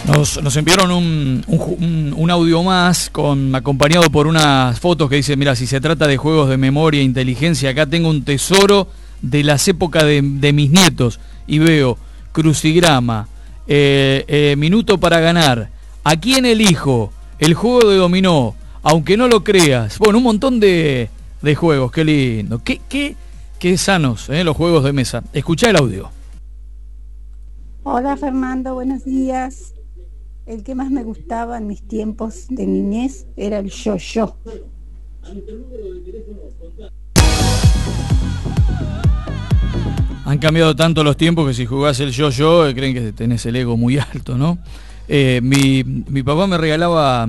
Nos enviaron un audio más acompañado por unas fotos que dice, mira, si se trata de juegos de memoria e inteligencia, acá tengo un tesoro de las épocas de mis nietos y veo crucigrama, minuto para ganar, ¿a quién elijo? El juego de dominó, aunque no lo creas. Bueno, un montón de juegos, qué lindo, qué sanos los juegos de mesa. Escuchá el audio. Hola Fernando, buenos días. El que más me gustaba en mis tiempos de niñez era el yo-yo. Han cambiado tanto los tiempos que si jugás el yo-yo creen que tenés el ego muy alto, ¿no? Mi papá me regaló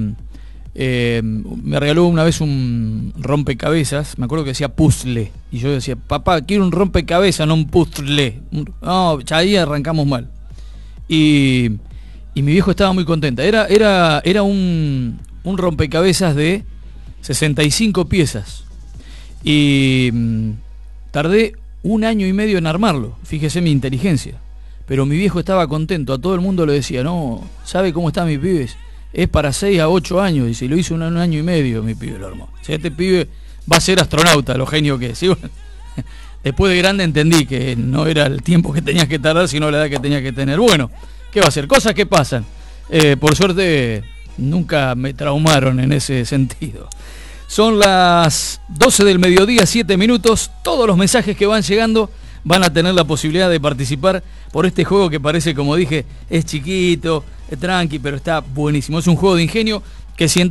una vez un rompecabezas, me acuerdo que decía puzzle, y yo decía, papá, quiero un rompecabezas, no un puzzle. No, ya ahí arrancamos mal. Y mi viejo estaba muy contenta. Era un rompecabezas de 65 piezas. Y tardé 1 año y medio en armarlo. Fíjese mi inteligencia. Pero mi viejo estaba contento. A todo el mundo le decía, no, ¿sabe cómo están mis pibes? Es para 6 a 8 años. Dice, lo hizo en 1 año y medio, mi pibe lo armó. O sea, este pibe va a ser astronauta, lo genio que es. ¿Sí? Después de grande entendí que no era el tiempo que tenías que tardar, sino la edad que tenías que tener. Bueno, ¿qué va a ser? Cosas que pasan. Por suerte nunca me traumaron en ese sentido. Son las 12 del mediodía, 7 minutos. Todos los mensajes que van llegando van a tener la posibilidad de participar por este juego que parece, como dije, es chiquito, es tranqui, pero está buenísimo. Es un juego de ingenio que siento